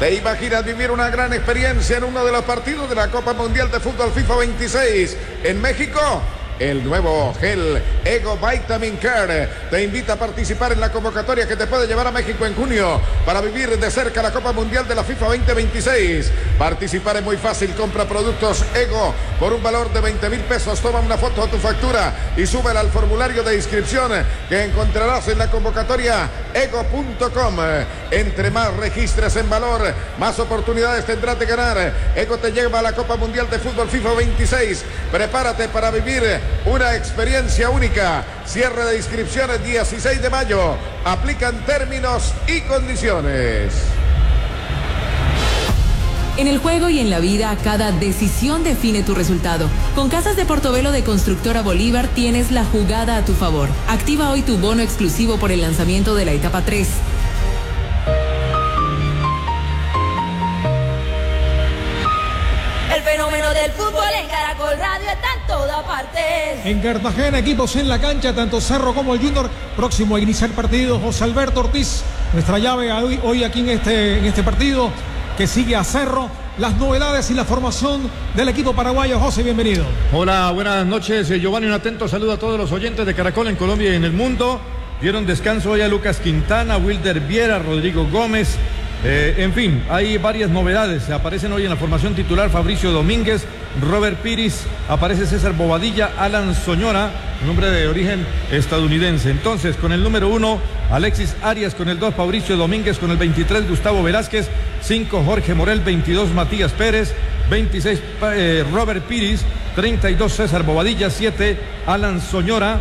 ¿Te imaginas vivir una gran experiencia en uno de los partidos de la Copa Mundial de Fútbol FIFA 26 en México? El nuevo gel Ego Vitamin Care te invita a participar en la convocatoria que te puede llevar a México en junio para vivir de cerca la Copa Mundial de la FIFA 2026. Participar es muy fácil. Compra productos Ego por un valor de 20,000 pesos. Toma una foto de tu factura y súbela al formulario de inscripción que encontrarás en la convocatoria ego.com. Entre más registres en valor, más oportunidades tendrás de ganar. Ego te lleva a la Copa Mundial de Fútbol FIFA 26. Prepárate para vivir una experiencia única. Cierre de inscripciones 16 de mayo. Aplican términos y condiciones. En el juego y en la vida, cada decisión define tu resultado. Con Casas de Portobelo de Constructora Bolívar tienes la jugada a tu favor. Activa hoy tu bono exclusivo por el lanzamiento de la etapa 3. El fenómeno del fútbol en Caracol Radio está en toda parte. En Cartagena, equipos en la cancha, tanto Cerro como el Junior. Próximo a iniciar partido, José Alberto Ortiz. Nuestra llave hoy aquí en este partido, que sigue a Cerro. Las novedades y la formación del equipo paraguayo. José, bienvenido. Hola, buenas noches, Giovanni. Un atento saludo a todos los oyentes de Caracol en Colombia y en el mundo. Dieron descanso hoy a Lucas Quintana, Wilder Viera, Rodrigo Gómez. En fin, hay varias novedades. Aparecen hoy en la formación titular Fabricio Domínguez, Robert Piris, aparece César Bobadilla, Alan Soñora, un hombre de origen estadounidense. Entonces, con el número 1, Alexis Arias, con el 2, Fabricio Domínguez, con el 23, Gustavo Velázquez, 5, Jorge Morel, 22, Matías Pérez, 26, Robert Piris, 32, César Bobadilla, 7, Alan Soñora,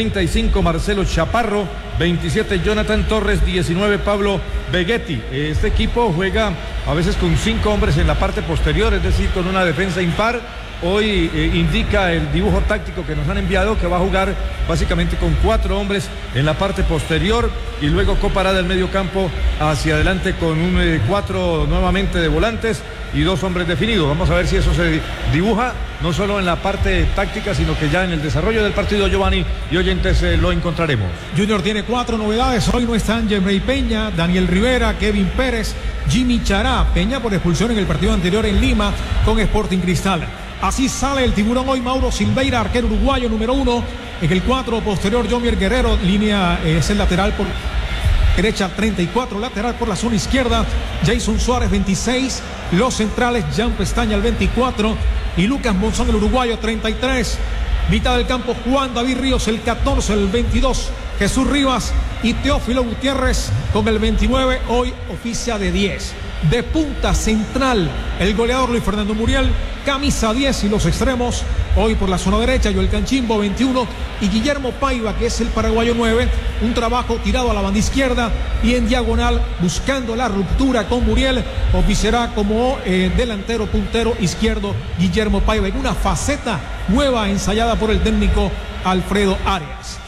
35, Marcelo Chaparro, 27, Jonathan Torres, 19, Pablo Vegetti. Este equipo juega a veces con 5 hombres en la parte posterior, es decir, con una defensa impar. Hoy indica el dibujo táctico que nos han enviado que va a jugar básicamente con 4 hombres en la parte posterior y luego coparada el medio campo hacia adelante con un 4 nuevamente de volantes y 2 hombres definidos. Vamos a ver si eso se dibuja no solo en la parte táctica, sino que ya en el desarrollo del partido, Giovanni y oyentes, lo encontraremos. Junior tiene 4 novedades. Hoy no están Jemrey Peña, Daniel Rivera, Kevin Pérez, Jimmy Chará. Peña por expulsión en el partido anterior en Lima con Sporting Cristal. Así sale el tiburón hoy. Mauro Silveira, arquero uruguayo número 1. En el 4 posterior, Jomier Guerrero, línea es el lateral por derecha, 34, lateral por la zona izquierda, Jason Suárez, 26, los centrales, Jan Pestaña, el 24, y Lucas Monzón, el uruguayo, 33, mitad del campo, Juan David Ríos, el 14, el 22, Jesús Rivas y Teófilo Gutiérrez con el 29, hoy oficia de 10. De punta central, el goleador Luis Fernando Muriel, camisa 10 y los extremos, hoy por la zona derecha, Joel Canchimbo, 21, y Guillermo Paiva, que es el paraguayo 9, un trabajo tirado a la banda izquierda y en diagonal, buscando la ruptura con Muriel, oficiará como delantero puntero izquierdo Guillermo Paiva, en una faceta nueva ensayada por el técnico Alfredo Arias.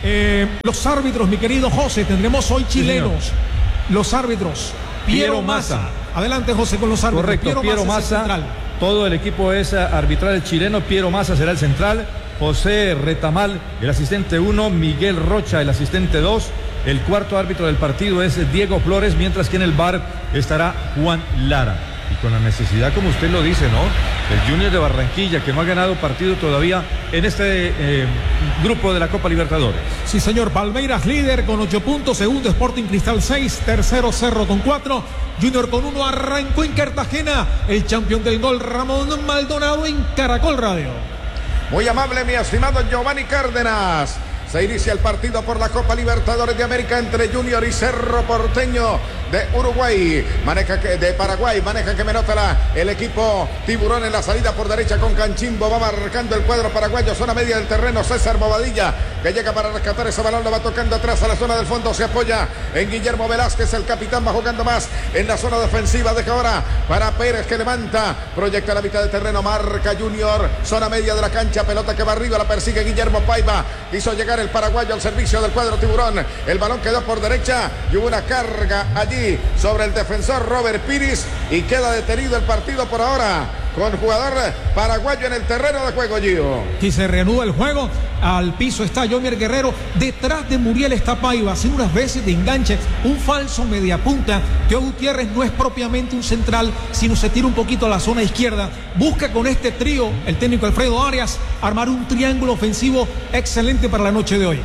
Los árbitros, mi querido José, tendremos hoy chilenos. Sí, los árbitros, Piero Massa. Adelante, José, con los árbitros. Correcto, Piero Massa. Todo el equipo es arbitral chileno. Piero Massa será el central. José Retamal, el asistente 1. Miguel Rocha, el asistente 2. El cuarto árbitro del partido es Diego Flores, mientras que en el VAR estará Juan Lara. Y con la necesidad, como usted lo dice, ¿no? El Junior de Barranquilla, que no ha ganado partido todavía en este grupo de la Copa Libertadores. Sí, señor. Palmeiras líder con 8 puntos. Segundo, Sporting Cristal 6. Tercero, Cerro con 4. Junior con 1. Arrancó en Cartagena el campeón del gol, Ramón Maldonado, en Caracol Radio. Muy amable, mi estimado Giovanni Cárdenas. Se inicia el partido por la Copa Libertadores de América entre Junior y Cerro Porteño de Uruguay. De Paraguay, maneja que me nota el equipo tiburón en la salida por derecha con Canchimbo. Va marcando el cuadro paraguayo, zona media del terreno. César Bobadilla, que llega para rescatar ese balón, lo va tocando atrás a la zona del fondo. Se apoya en Guillermo Velázquez, el capitán va jugando más en la zona defensiva. Deja ahora para Pérez, que levanta, proyecta la mitad del terreno, marca Junior, zona media de la cancha, pelota que va arriba, la persigue Guillermo Paiva. Hizo llegar el paraguayo al servicio del cuadro tiburón. El balón quedó por derecha y hubo una carga allí sobre el defensor Robert Piris y queda detenido el partido por ahora con jugador paraguayo en el terreno de juego, Gio. Y se reanuda el juego. Al piso está Jomier Guerrero. Detrás de Muriel está Paiva. Hace unas veces de enganche. Un falso mediapunta. Teo Gutiérrez no es propiamente un central, sino se tira un poquito a la zona izquierda. Busca con este trío, el técnico Alfredo Arias, armar un triángulo ofensivo excelente para la noche de hoy.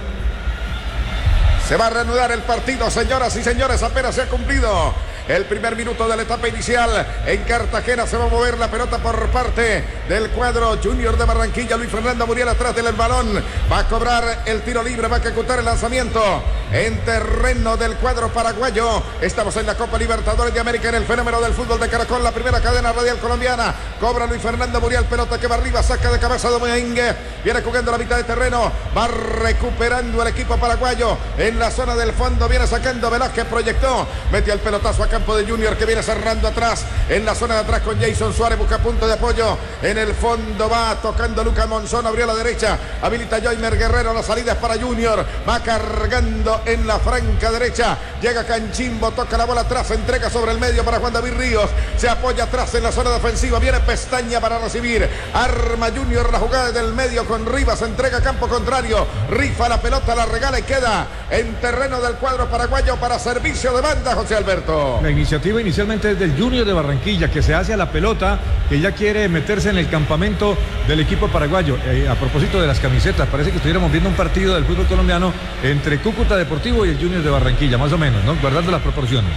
Se va a reanudar el partido, señoras y señores. Apenas se ha cumplido el primer minuto de la etapa inicial. En Cartagena se va a mover la pelota por parte del cuadro Junior de Barranquilla. Luis Fernando Muriel atrás del balón. Va a cobrar el tiro libre, va a ejecutar el lanzamiento en terreno del cuadro paraguayo. Estamos en la Copa Libertadores de América, en el fenómeno del fútbol de Caracol, la primera cadena radial colombiana. Cobra Luis Fernando Muriel, pelota que va arriba, saca de cabeza Domínguez. Viene jugando la mitad de terreno, va recuperando el equipo paraguayo en la zona del fondo. Viene sacando Velázquez, proyectó, metió el pelotazo a campo de Junior, que viene cerrando atrás, en la zona de atrás con Jason Suárez, busca punto de apoyo, en el fondo va tocando Lucas Monzón, abrió a la derecha, habilita Joimer Guerrero, la salida es para Junior, va cargando en la franca derecha, llega Canchimbo, toca la bola atrás, entrega sobre el medio para Juan David Ríos, se apoya atrás en la zona defensiva, viene Pestaña para recibir, arma Junior la jugada del medio con Rivas, entrega a campo contrario, rifa la pelota, la regala y queda en terreno del cuadro paraguayo para servicio de banda, José Alberto. La iniciativa inicialmente es del Junior de Barranquilla, que se hace a la pelota, que ya quiere meterse en el campamento del equipo paraguayo. A propósito de las camisetas, parece que estuviéramos viendo un partido del fútbol colombiano entre Cúcuta Deportivo y el Junior de Barranquilla, más o menos, ¿no? Guardando las proporciones.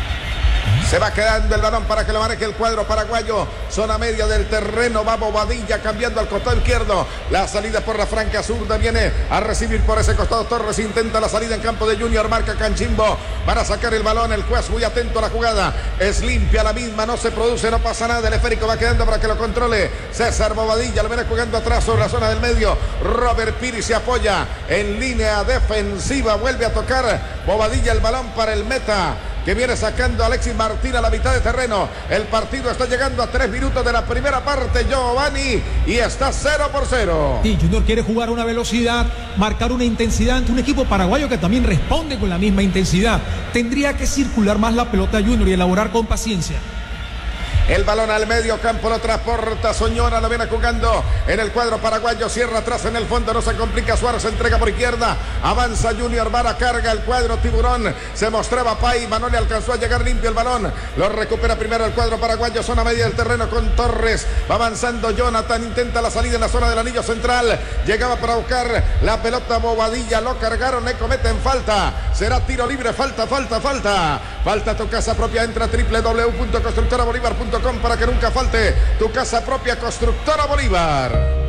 Se va quedando el balón para que lo maneje el cuadro paraguayo. Zona media del terreno. Va Bobadilla cambiando al costado izquierdo. La salida por la franca zurda. Viene a recibir por ese costado Torres. Intenta la salida en campo de Junior. Marca Canchimbo. Van a sacar el balón. El juez muy atento a la jugada. Es limpia la misma. No se produce, no pasa nada. El esférico va quedando para que lo controle César Bobadilla. Lo viene jugando atrás sobre la zona del medio. Robert Piri se apoya en línea defensiva. Vuelve a tocar Bobadilla el balón para el meta, que viene sacando a Alexis Martín a la mitad de terreno. El partido está llegando a 3 minutos de la primera parte, Giovanni, y está 0-0. Y Junior quiere jugar a una velocidad, marcar una intensidad ante un equipo paraguayo que también responde con la misma intensidad. Tendría que circular más la pelota Junior y elaborar con paciencia. El balón al medio campo lo transporta Soñora, lo viene jugando en el cuadro paraguayo, cierra atrás en el fondo, no se complica, Suárez entrega por izquierda, avanza Junior, Vara carga el cuadro Tiburón, se mostraba Paiva, no le alcanzó a llegar limpio el balón, lo recupera primero el cuadro paraguayo, zona media del terreno con Torres, va avanzando Jonathan, intenta la salida en la zona del anillo central, llegaba para buscar la pelota Bobadilla, lo cargaron, le cometen falta, será tiro libre, falta tu casa propia, entra a www.constructorabolívar.com para que nunca falte tu casa propia, Constructora Bolívar.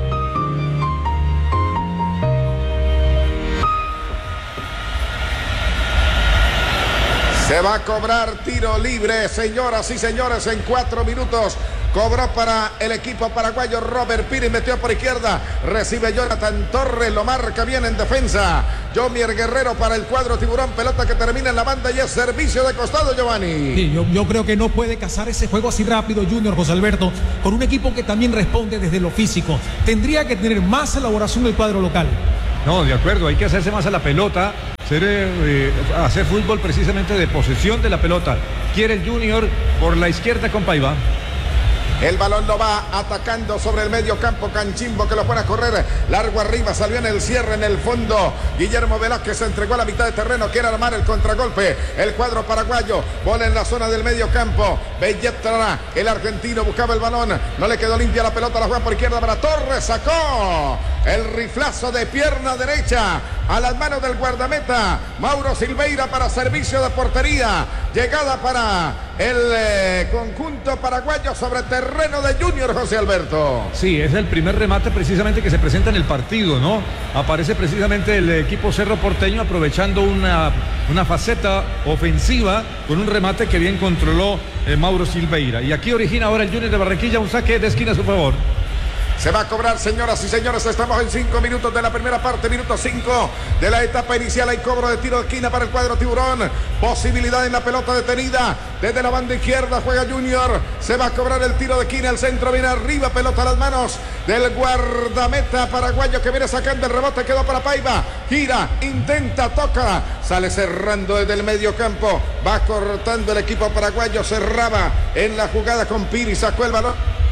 Se va a cobrar tiro libre, señoras y señores, en 4 minutos. Cobró para el equipo paraguayo Robert Piri, metió por izquierda, recibe Jonathan Torres, lo marca bien en defensa. Jomier Guerrero para el cuadro Tiburón, pelota que termina en la banda y es servicio de costado, Giovanni. Sí, yo creo que no puede cazar ese juego así rápido Junior, José Alberto, con un equipo que también responde desde lo físico. Tendría que tener más elaboración del cuadro local. No, de acuerdo, hay que hacerse más a la pelota, hacer fútbol precisamente de posesión de la pelota. Quiere el Junior por la izquierda con Paiva. El balón lo va atacando sobre el medio campo Canchimbo, que lo pone a correr largo arriba, salió en el cierre en el fondo. Guillermo Velázquez se entregó a la mitad de terreno, quiere armar el contragolpe. El cuadro paraguayo, bola en la zona del medio campo. Belletra, el argentino, buscaba el balón, no le quedó limpia la pelota, la juega por izquierda para Torres, sacó el riflazo de pierna derecha a las manos del guardameta Mauro Silveira para servicio de portería. Llegada para el conjunto paraguayo sobre terreno de Junior, José Alberto. Sí, es el primer remate precisamente que se presenta en el partido, ¿no? Aparece precisamente el equipo Cerro Porteño aprovechando una faceta ofensiva con un remate que bien controló Mauro Silveira. Y aquí origina ahora el Junior de Barranquilla un saque de esquina a su favor. Se va a cobrar, señoras y señores, estamos en 5 minutos de la primera parte, minuto 5 de la etapa inicial. Hay cobro de tiro de esquina para el cuadro Tiburón. Posibilidad en la pelota detenida. Desde la banda izquierda juega Junior. Se va a cobrar el tiro de esquina. El centro viene arriba, pelota a las manos del guardameta paraguayo que viene sacando el rebote. Quedó para Paiva. Gira, intenta, toca. Sale cerrando desde el medio campo. Va cortando el equipo paraguayo. Cerraba en la jugada con Piri. Sacó el balón.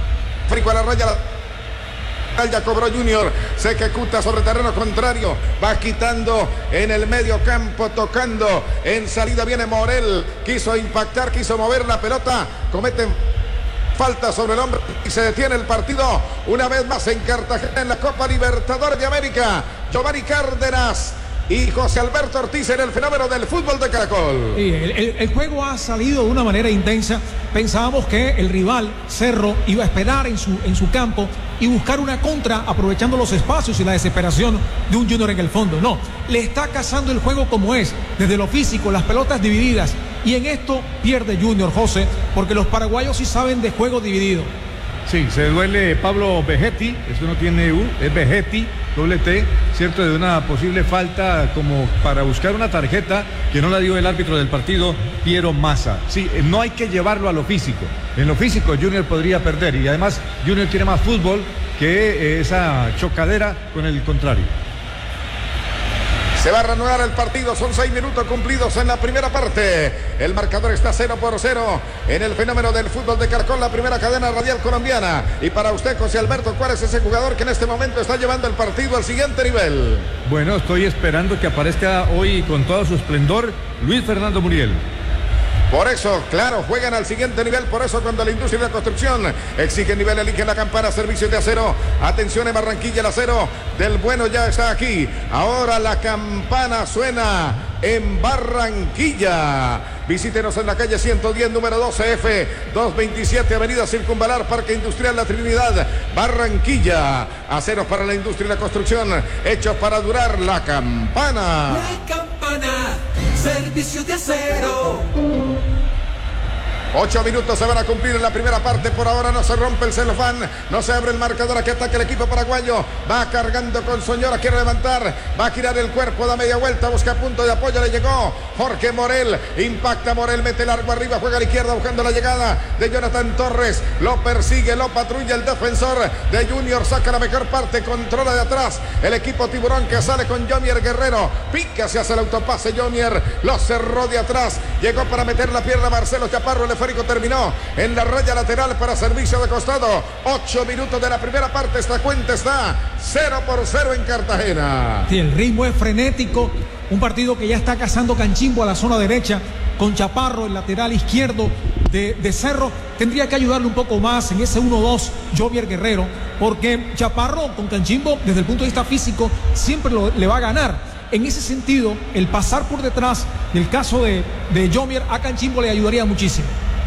Frico a la raya. Ya cobró Junior, se ejecuta sobre terreno contrario, va quitando en el medio campo, tocando en salida, viene Morel, quiso impactar, quiso mover la pelota, cometen falta sobre el hombre y se detiene el partido una vez más en Cartagena en la Copa Libertadores de América. Giovanni Cárdenas y José Alberto Ortiz en el fenómeno del fútbol de Caracol. El juego ha salido de una manera intensa. Pensábamos que el rival, Cerro, iba a esperar en su campo y buscar una contra aprovechando los espacios y la desesperación de un Junior en el fondo. No, le está cazando el juego como es, desde lo físico, las pelotas divididas. Y en esto pierde Junior, José, porque los paraguayos sí saben de juego dividido. Sí, se duele Pablo Vegetti, eso no tiene U, es Vegetti, doble T, cierto, de una posible falta como para buscar una tarjeta que no la dio el árbitro del partido, Piero Massa. Sí, no hay que llevarlo a lo físico. En lo físico Junior podría perder y además Junior tiene más fútbol que esa chocadera con el contrario. Se va a reanudar el partido, son 6 minutos cumplidos en la primera parte. El marcador está 0-0 en el fenómeno del fútbol de Caracol, la primera cadena radial colombiana. Y para usted, José Alberto, ¿cuál es ese jugador que en este momento está llevando el partido al siguiente nivel? Bueno, estoy esperando que aparezca hoy con todo su esplendor Luis Fernando Muriel. Por eso, claro, juegan al siguiente nivel. Por eso cuando la industria de la construcción exige nivel, elige la campana, servicios de acero. Atención en Barranquilla, el acero del bueno ya está aquí. Ahora la campana suena en Barranquilla. Visítenos en la calle 110, número 12F, 227, Avenida Circunvalar, Parque Industrial La Trinidad, Barranquilla. Aceros para la industria y la construcción, hechos para durar. La campana. La campana, servicios de acero. 8 minutos se van a cumplir en la primera parte. Por ahora no se rompe el celofán, no se abre el marcador. Aquí ataca el equipo paraguayo. Va cargando con Soñora, quiere levantar, va a girar el cuerpo, da media vuelta, busca punto de apoyo. Le llegó Jorge Morel, impacta Morel, mete largo arriba, juega a la izquierda buscando la llegada de Jonathan Torres. Lo persigue, lo patrulla el defensor de Junior, saca la mejor parte, controla de atrás el equipo tiburón que sale con Jomier Guerrero. Pica, se hace el autopase Jomier, lo cerró de atrás, llegó para meter la pierna Marcelo Chaparro. El terminó en la raya lateral para servicio de costado. 8 minutos de la primera parte. Esta cuenta está 0-0 en Cartagena. Sí, el ritmo es frenético. Un partido que ya está cazando Canchimbo a la zona derecha con Chaparro, el lateral izquierdo de Cerro. Tendría que ayudarle un poco más en ese 1-2 Jovier Guerrero, porque Chaparro con Canchimbo desde el punto de vista físico siempre le va a ganar. En ese sentido, el pasar por detrás del caso de Jomier a Canchimbo le ayudaría muchísimo.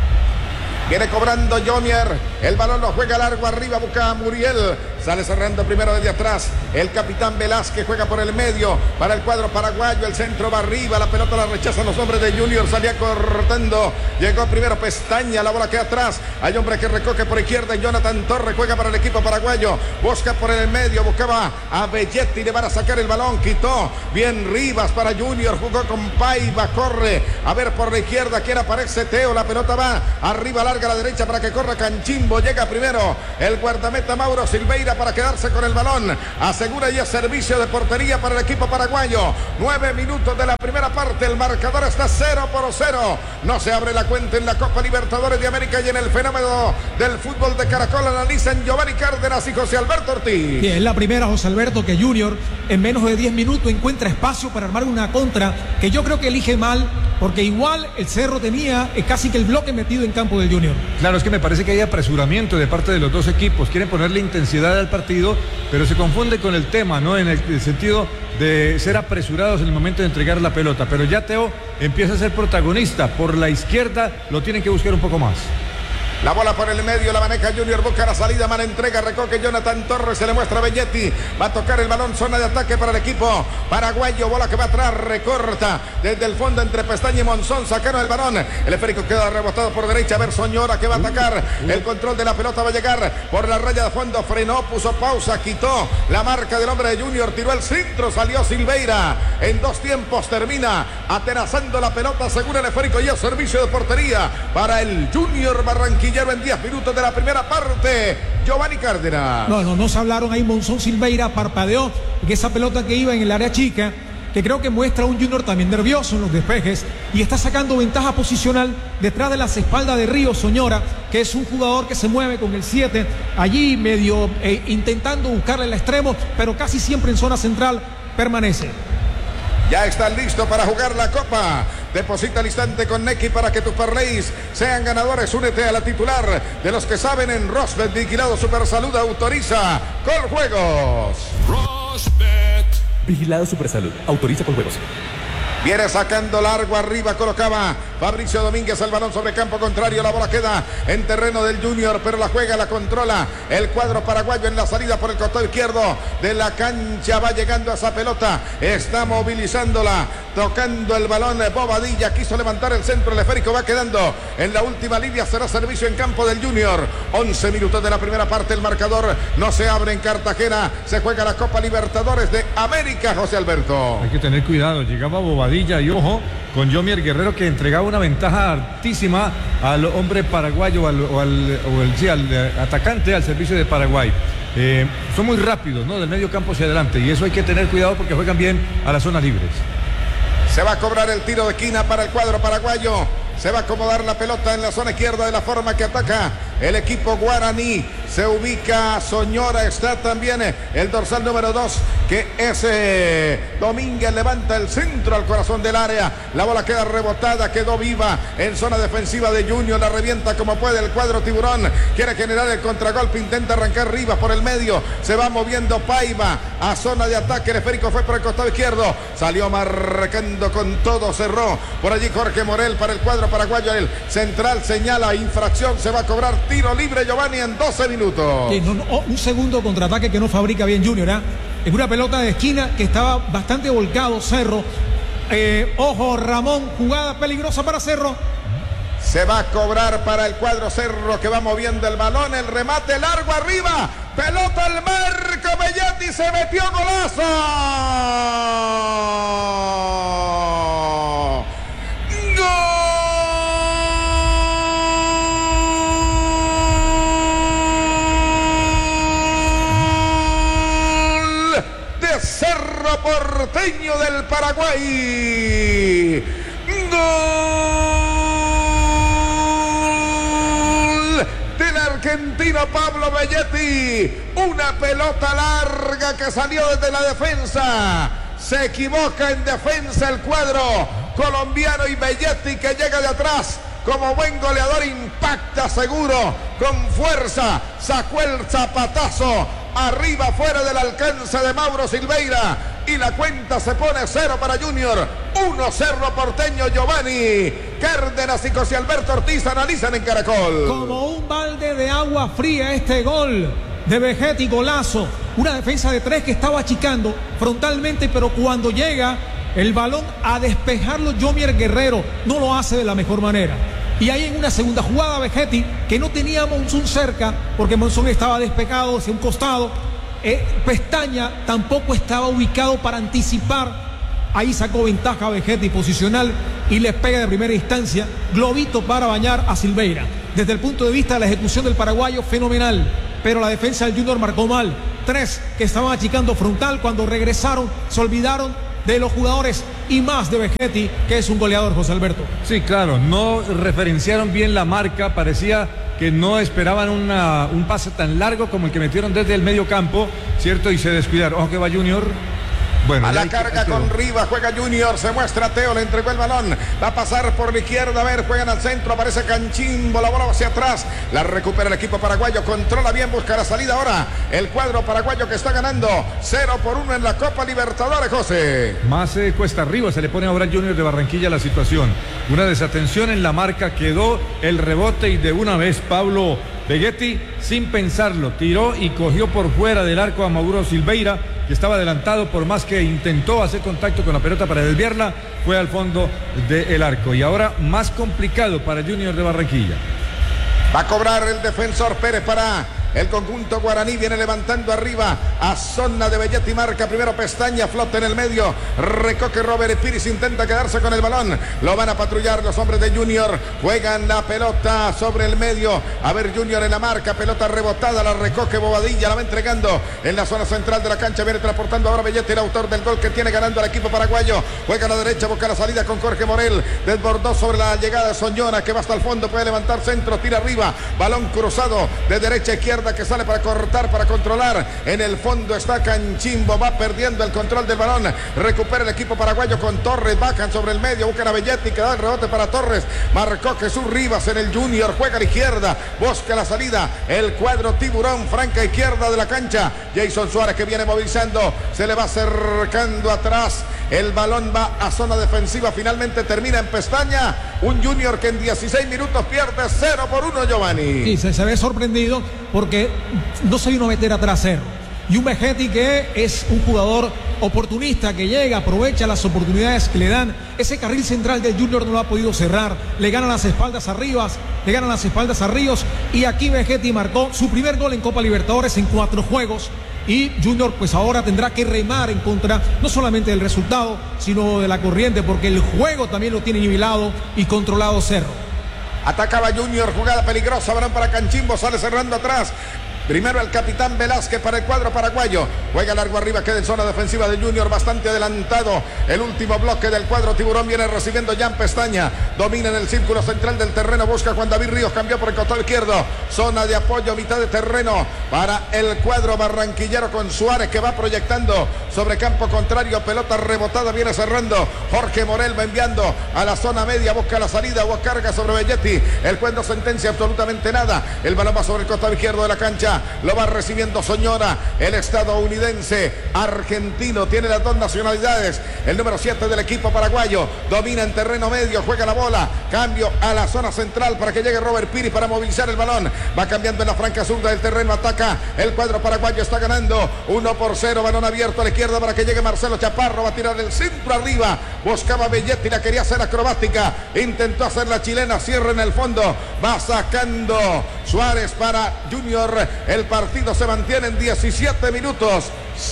Viene cobrando Jomier, el balón lo juega largo arriba, busca a Muriel, sale cerrando primero desde atrás, el capitán Velázquez juega por el medio, para el cuadro paraguayo, el centro va arriba, la pelota la rechazan los hombres de Junior, salía cortando, llegó primero Pestaña, la bola queda atrás, hay hombre que recoge por izquierda, Jonathan Torres juega para el equipo paraguayo, busca por el medio, buscaba a Belletti, le van a sacar el balón, quitó, bien Rivas para Junior, jugó con Paiva, corre, a ver por la izquierda, quién aparece Teo, la pelota va arriba, larga a la derecha para que corra Canchimbo, llega primero el guardameta Mauro Silveira para quedarse con el balón, asegura ya servicio de portería para el equipo paraguayo. 9 minutos de la primera parte, el marcador está 0-0, no se abre la cuenta en la Copa Libertadores de América y en el fenómeno del fútbol de Caracol analizan Giovanni Cárdenas y José Alberto Ortiz. Sí, es la primera, José Alberto, que Junior en menos de 10 minutos encuentra espacio para armar una contra que yo creo que elige mal, porque igual el Cerro tenía casi que el bloque metido en campo del Junior. Claro, es que me parece que hay apresuramiento de parte de los dos equipos, quieren ponerle intensidad al partido, pero se confunde con el tema, ¿no? En el sentido de ser apresurados en el momento de entregar la pelota, pero ya Teo empieza a ser protagonista, por la izquierda lo tienen que buscar un poco más. La bola por el medio, la maneja Junior, busca la salida, mala entrega, recoge Jonathan Torres, se le muestra a Belletti, va a tocar el balón, zona de ataque para el equipo paraguayo, bola que va atrás, recorta desde el fondo entre Pestaña y Monzón, sacaron el balón, el esférico queda rebotado por derecha, a ver Soñora que va a atacar, el control de la pelota va a llegar por la raya de fondo, frenó, puso pausa, quitó la marca del hombre de Junior, tiró el centro, salió Silveira, en 2 tiempos termina atenazando la pelota, segura el esférico y el servicio de portería para el Junior Barranquilla. En 10 minutos de la primera parte, Giovanni Cárdenas. No se hablaron ahí. Monzón Silveira parpadeó, que esa pelota que iba en el área chica, que creo que muestra un Junior también nervioso en los despejes y está sacando ventaja posicional detrás de las espaldas de Río Soñora, que es un jugador que se mueve con el 7, allí medio intentando buscarle el extremo, pero casi siempre en zona central permanece. Ya están listos para jugar la Copa. Deposita al instante con Nequi para que tus parlays sean ganadores. Únete a la titular de los que saben en Rosbet. Vigilado Supersalud autoriza Coljuegos. Rosbet. Vigilado Supersalud autoriza Coljuegos. Viene sacando largo arriba, colocaba Fabricio Domínguez el balón sobre campo contrario. La bola queda en terreno del Junior, pero la juega, la controla el cuadro paraguayo en la salida por el costado izquierdo de la cancha. Va llegando a esa pelota, está movilizándola, tocando el balón. Bobadilla quiso levantar el centro, el esférico va quedando en la última línea. Será servicio en campo del Junior. 11 minutos de la primera parte, el marcador no se abre en Cartagena. Se juega la Copa Libertadores de América, José Alberto. Hay que tener cuidado, llegaba Bobadilla y ojo con Yomier Guerrero, que entregaba una ventaja altísima al hombre paraguayo al atacante al servicio de Paraguay. Son muy rápidos, ¿no? Del medio campo hacia adelante, y eso hay que tener cuidado porque juegan bien a las zonas libres. Se va a cobrar el tiro de esquina para el cuadro paraguayo. Se va a acomodar la pelota en la zona izquierda de la forma que ataca el equipo guaraní. Se ubica Soñora, está también el dorsal número 2, que es Domínguez. Levanta el centro al corazón del área. La bola queda rebotada, quedó viva en zona defensiva de Junior. La revienta como puede el cuadro tiburón. Quiere generar el contragolpe, intenta arrancar Rivas por el medio. Se va moviendo Paiva a zona de ataque. El esférico fue por el costado izquierdo. Salió marcando con todo, cerró por allí Jorge Morel para el cuadro paraguayo. El central señala infracción. Se va a cobrar tiro libre, Giovanni, en 12 minutos. Un segundo contraataque que no fabrica bien Junior, ¿eh? Es una pelota de esquina que estaba bastante volcado Cerro. Ojo, Ramón, jugada peligrosa para Cerro. Se va a cobrar para el cuadro Cerro, que va moviendo el balón. El remate largo arriba. Pelota al marco. Belletti se metió, golazo. Cerro Porteño del Paraguay. Gol del argentino Pablo Belletti. Una pelota larga que salió desde la defensa. Se equivoca en defensa el cuadro colombiano, y Belletti, que llega de atrás como buen goleador, impacta seguro, con fuerza, sacó el zapatazo arriba, fuera del alcance de Mauro Silveira, y la cuenta se pone 0 para Junior, 1 Cerro Porteño. Giovanni Cárdenas y José Alberto Ortiz analizan en Caracol. Como un balde de agua fría este gol de Belletti, golazo. Una defensa de 3 que estaba achicando frontalmente, pero cuando llega el balón a despejarlo, Yomier Guerrero no lo hace de la mejor manera. Y ahí en una segunda jugada, Belletti, que no tenía a Monzón cerca, porque Monzón estaba despejado hacia un costado. Pestaña tampoco estaba ubicado para anticipar. Ahí sacó ventaja Belletti posicional y les pega de primera instancia. Globito para bañar a Silveira. Desde el punto de vista de la ejecución del paraguayo, fenomenal. Pero la defensa del Junior marcó mal. 3 que estaban achicando frontal, cuando regresaron se olvidaron de los jugadores y más de Belletti, que es un goleador, José Alberto. Sí, claro, no referenciaron bien la marca, parecía que no esperaban un pase tan largo como el que metieron desde el medio campo, ¿cierto? Y se descuidaron. Ojo que va Junior. Bueno, a la carga con Rivas, juega Junior, se muestra Teo, le entregó el balón, va a pasar por la izquierda, a ver, juegan al centro, aparece Canchimbo, la bola va hacia atrás, la recupera el equipo paraguayo, controla bien, busca la salida ahora, el cuadro paraguayo que está ganando 0-1 en la Copa Libertadores, José. Más cuesta arriba, se le pone ahora Junior de Barranquilla la situación, una desatención en la marca, quedó el rebote y de una vez Pablo Belletti, sin pensarlo, tiró y cogió por fuera del arco a Mauro Silveira, que estaba adelantado, por más que intentó hacer contacto con la pelota para desviarla, fue al fondo del arco. Y ahora más complicado para Junior de Barranquilla. Va a cobrar el defensor Pérez para El conjunto guaraní viene levantando arriba a zona de Belletti, marca primero Pestaña, flota en el medio, recoge Robert Pires, intenta quedarse con el balón, lo van a patrullar los hombres de Junior, juegan la pelota sobre el medio, a ver Junior en la marca, pelota rebotada, la recoge Bobadilla, la va entregando en la zona central de la cancha, viene transportando ahora Belletti, el autor del gol que tiene ganando al equipo paraguayo, juega a la derecha, busca la salida con Jorge Morel, desbordó sobre la llegada de Soñora, que va hasta el fondo, puede levantar centro, tira arriba, balón cruzado de derecha a izquierda, que sale para cortar, para controlar. En el fondo está Canchimbo, va perdiendo el control del balón. Recupera el equipo paraguayo con Torres, bajan sobre el medio, buscan a Belletti, que da el rebote para Torres. Marcó Jesús Rivas en el Junior, juega a la izquierda, busca la salida. El cuadro tiburón, franca izquierda de la cancha. Jason Suárez, que viene movilizando, se le va acercando atrás. El balón va a zona defensiva, finalmente termina en Pestaña. Un Junior que en 16 minutos pierde 0-1, Giovanni. Sí, se ve sorprendido porque no se vino a meter atrás Cerro. Y un Vegetti que es un jugador oportunista, que llega, aprovecha las oportunidades que le dan. Ese carril central del Junior no lo ha podido cerrar. Le ganan las espaldas a Rivas, le ganan las espaldas a Ríos. Y aquí Vegetti marcó su primer gol en Copa Libertadores en 4 juegos. Y Junior pues ahora tendrá que remar en contra no solamente del resultado, sino de la corriente, porque el juego también lo tiene nivelado y controlado Cerro. Atacaba Junior, jugada peligrosa, balón para Canchimbo, sale cerrando atrás. Primero el capitán Velázquez para el cuadro paraguayo. Juega largo arriba, queda en zona defensiva de Junior, bastante adelantado. El último bloque del cuadro tiburón viene recibiendo Jan Pestaña. Domina en el círculo central del terreno, busca Juan David Ríos, cambió por el costado izquierdo. Zona de apoyo, mitad de terreno para el cuadro barranquillero con Suárez, que va proyectando sobre campo contrario. Pelota rebotada, viene cerrando. Jorge Morel va enviando a la zona media, busca la salida o carga sobre Belletti. El juez no sentencia absolutamente nada. El balón va sobre el costado izquierdo de la cancha. Lo va recibiendo Soñora, el estadounidense argentino, tiene las 2 nacionalidades, el número 7 del equipo paraguayo, domina en terreno medio, juega la bola, cambio a la zona central para que llegue Robert Pires para movilizar el balón, va cambiando en la franca zurda del terreno, ataca el cuadro paraguayo, está ganando 1-0, balón abierto a la izquierda para que llegue Marcelo Chaparro, va a tirar el centro arriba, buscaba Belletti, la quería hacer acrobática, intentó hacer la chilena, cierra en el fondo, va sacando Suárez para Junior. El partido se mantiene en 17 minutos.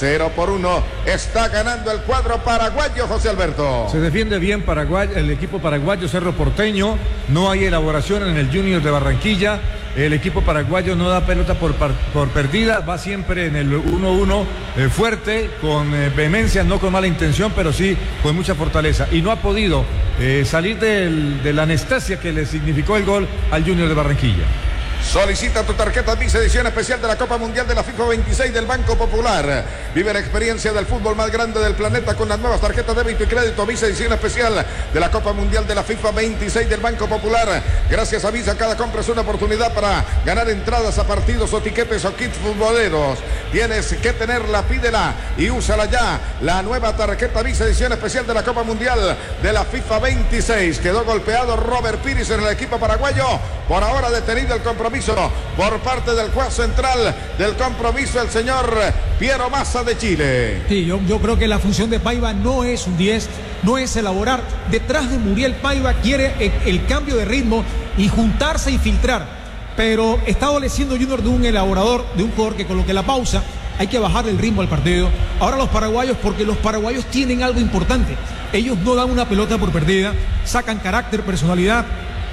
0-1. Está ganando el cuadro paraguayo, José Alberto. Se defiende bien Paraguay, el equipo paraguayo, Cerro Porteño. No hay elaboración en el Junior de Barranquilla. El equipo paraguayo no da pelota por perdida. Va siempre en el 1-1 fuerte, con vehemencia, no con mala intención, pero sí con mucha fortaleza. Y no ha podido salir de la anestesia que le significó el gol al Junior de Barranquilla. Solicita tu tarjeta Visa edición especial de la Copa Mundial de la FIFA 26 del Banco Popular. Vive la experiencia del fútbol más grande del planeta con las nuevas tarjetas débito y crédito Visa edición especial de la Copa Mundial de la FIFA 26 del Banco Popular. Gracias a Visa, cada compra es una oportunidad para ganar entradas a partidos o tiquetes o kits futboleros. Tienes que tenerla, pídela y úsala ya. La nueva tarjeta Visa edición especial de la Copa Mundial de la FIFA 26. Quedó golpeado Robert Pires en el equipo paraguayo. Por ahora detenido el compromiso por parte del juez central del compromiso, el señor Piero Massa de Chile. Sí, yo creo que la función de Paiva no es un 10, no es elaborar. Detrás de Muriel Paiva quiere el cambio de ritmo y juntarse y filtrar. Pero está adoleciendo Junior de un elaborador, de un jugador que coloque la pausa. Hay que bajar el ritmo al partido. Ahora los paraguayos, porque los paraguayos tienen algo importante. Ellos no dan una pelota por perdida, sacan carácter, personalidad.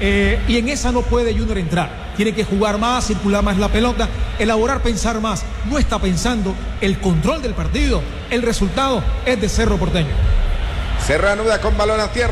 Y en esa no puede Junior entrar. Tiene que jugar más, circular más la pelota, elaborar, pensar más. No está pensando el control del partido. El resultado es de Cerro Porteño. Se reanuda con balón a tierra.